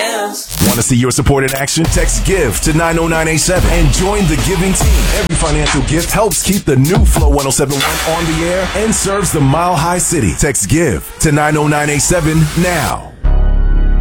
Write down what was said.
M's. Want to see your support in action? Text GIVE to 90987 and join the giving team. Every financial gift helps keep the new Flow 1071 on the air and serves the Mile High City. Text GIVE to 90987 now.